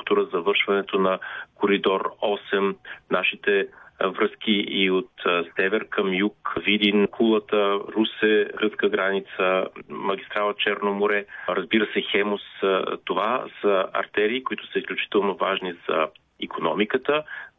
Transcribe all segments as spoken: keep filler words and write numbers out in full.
инфраструктура, завършването на коридор осем, нашите връзки и от север към юг, Видин, Кулата, Русе, гръцка граница, магистрала Черно море, разбира се Хемус. Това са артерии, които са изключително важни за икономиката,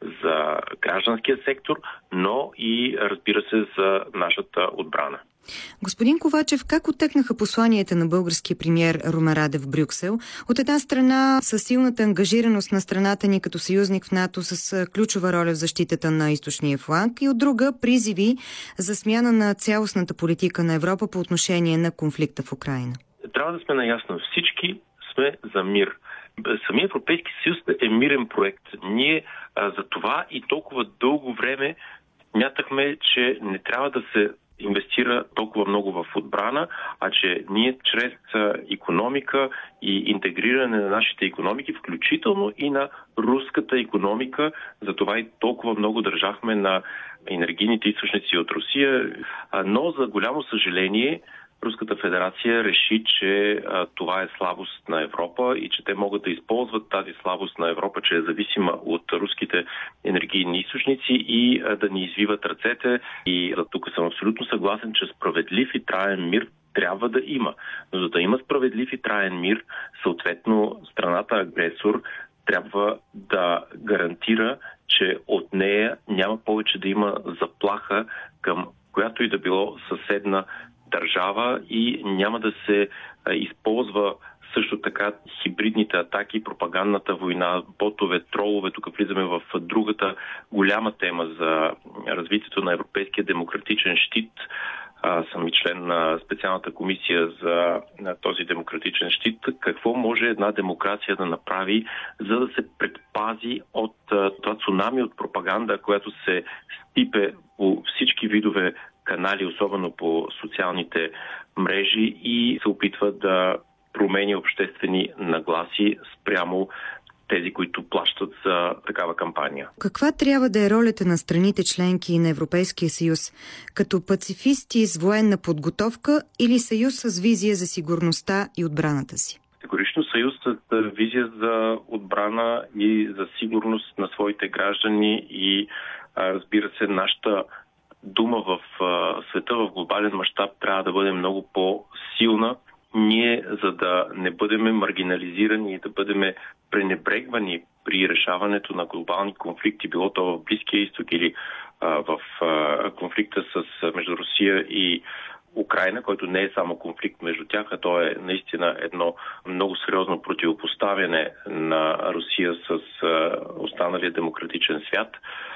за гражданския сектор, но и, разбира се, за нашата отбрана. Господин Ковачев, как оттекнаха посланията на българския премиер Румен Радев в Брюксел? От една страна със силната ангажираност на страната ни като съюзник в НАТО с ключова роля в защитата на източния фланг и от друга призиви за смяна на цялостната политика на Европа по отношение на конфликта в Украйна. Трябва да сме наясно. Всички сме за мир. Самия Европейски съюз е мирен проект. Ние а, за това и толкова дълго време смятахме, че не трябва да се инвестира толкова много в отбрана, а че ние чрез икономика и интегриране на нашите икономики, включително и на руската икономика, затова и толкова много държахме на енергийните източници от Русия, но за голямо съжаление Руската федерация реши, че а, това е слабост на Европа и че те могат да използват тази слабост на Европа, че е зависима от руските енергийни източници и а, да ни извиват ръцете. И а, тук съм абсолютно съгласен, че справедлив и траен мир трябва да има. Но за да има справедлив и траен мир, съответно страната агресор трябва да гарантира, че от нея няма повече да има заплаха към която и да било съседна държава и няма да се а, използва също така хибридните атаки, пропагандната война, ботове, тролове. Тук влизаме в другата голяма тема за развитието на Европейския демократичен щит. А, съм и член на специалната комисия за на този демократичен щит. Какво може една демокрация да направи, за да се предпази от а, това цунами от пропаганда, която се стипе по всички видове канали, особено по социалните мрежи и се опитва да промени обществени нагласи спрямо тези, които плащат за такава кампания. Каква трябва да е ролята на страните членки на Европейския съюз? Като пацифисти с военна подготовка или съюз с визия за сигурността и отбраната си? Категорично съюз с визия за отбрана и за сигурност на своите граждани и, разбира се, нашата дума в а, света в глобален мащаб трябва да бъде много по-силна. Ние, за да не бъдем маргинализирани и да бъдем пренебрегвани при решаването на глобални конфликти, било то в Близкия изток или а, в а, конфликта с, между Русия и Украйна, който не е само конфликт между тях, а то е наистина едно много сериозно противопоставяне на Русия с а, останалия демократичен свят.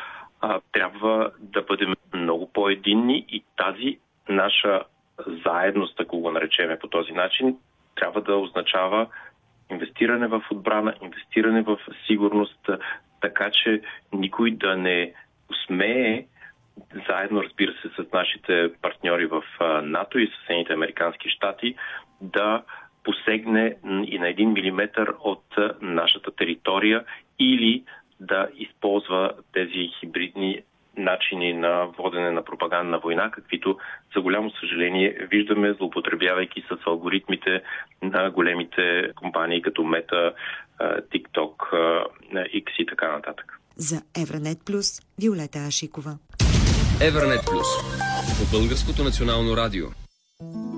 А, трябва да бъдем много по-единни и тази наша заедност, ако го наречеме по този начин, трябва да означава инвестиране в отбрана, инвестиране в сигурност, така че никой да не усмее, заедно, разбира се, с нашите партньори в НАТО и Съединените американски щати, да посегне и на един милиметър от нашата територия или да използва тези хибридни начини на водене на пропагандна война, каквито за голямо съжаление виждаме, злоупотребявайки с алгоритмите на големите компании като Мета, TikTok, X и така нататък. За Евранет Плюс, Виолета Ашикова. Евранет Плюс по Българското национално радио.